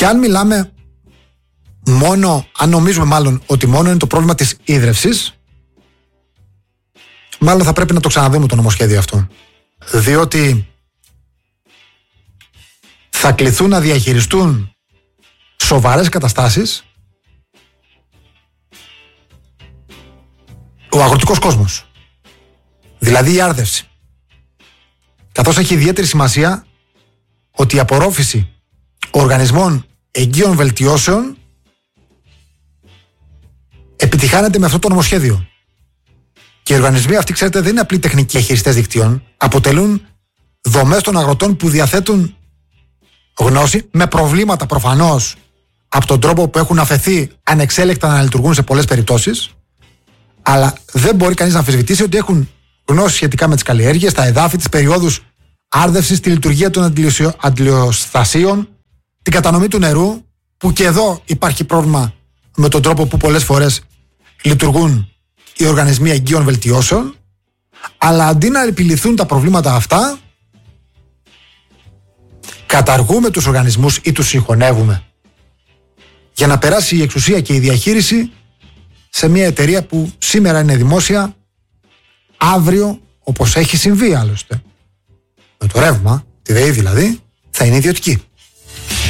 Και αν μιλάμε μόνο, αν νομίζουμε μάλλον ότι μόνο είναι το πρόβλημα της ίδρευσης, μάλλον θα πρέπει να το ξαναδούμε το νομοσχέδιο αυτό. Διότι θα κληθούν να διαχειριστούν σοβαρές καταστάσεις ο αγροτικός κόσμος. Δηλαδή η άρδευση. Καθώς έχει ιδιαίτερη σημασία ότι η απορρόφηση οργανισμών εγγύων βελτιώσεων επιτυχάνεται με αυτό το νομοσχέδιο. Και οι οργανισμοί αυτοί, ξέρετε, δεν είναι απλοί τεχνικοί διαχειριστές δικτύων. Αποτελούν δομές των αγροτών που διαθέτουν γνώση, με προβλήματα προφανώς από τον τρόπο που έχουν αφαιθεί ανεξέλεκτα να λειτουργούν σε πολλές περιπτώσεις. Αλλά δεν μπορεί κανείς να αμφισβητήσει ότι έχουν γνώση σχετικά με τις καλλιέργειες, τα εδάφη, τις περιόδους άρδευσης, τη λειτουργία των αντιλιοστασίων, την κατανομή του νερού, που και εδώ υπάρχει πρόβλημα με τον τρόπο που πολλές φορές λειτουργούν οι οργανισμοί εγγύων βελτιώσεων. Αλλά αντί να επιληθούν τα προβλήματα αυτά, καταργούμε τους οργανισμούς ή τους συγχωνεύουμε για να περάσει η εξουσία και η διαχείριση σε μια εταιρεία που σήμερα είναι δημόσια, αύριο, όπως έχει συμβεί άλλωστε με το ρεύμα, τη ΔΕΗ δηλαδή, θα είναι ιδιωτική.